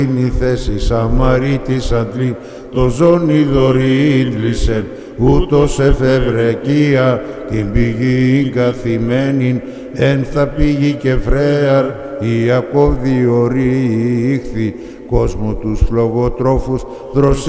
είναι η θέση Σαμαρίτης αντλή, το ζώνη δωρήτλησεν, ούτως εφευρεκία την πηγή καθημένην, εν θα πήγη και φρέαρ, Ιακώβ διορύχθη, κόσμο τους φλογοτρόφους δροσί